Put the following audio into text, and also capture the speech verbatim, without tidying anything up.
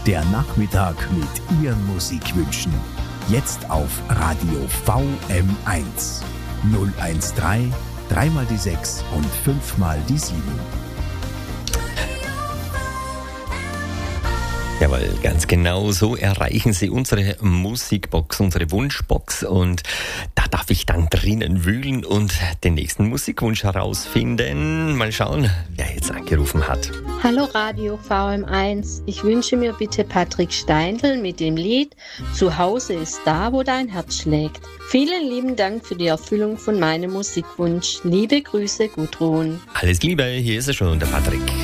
Der Nachmittag mit Ihren Musikwünschen. Jetzt auf Radio V M eins. null eins drei, dreimal die sechs und fünfmal die sieben. Jawohl, ganz genau so erreichen Sie unsere Musikbox, unsere Wunschbox, und da darf ich dann drinnen wühlen und den nächsten Musikwunsch herausfinden. Mal schauen, wer jetzt angerufen hat. Hallo Radio V M eins, ich wünsche mir bitte Patrick Steindl mit dem Lied Zu Hause ist da, wo dein Herz schlägt. Vielen lieben Dank für die Erfüllung von meinem Musikwunsch. Liebe Grüße, Gudrun. Alles Liebe, hier ist er schon, der Patrick.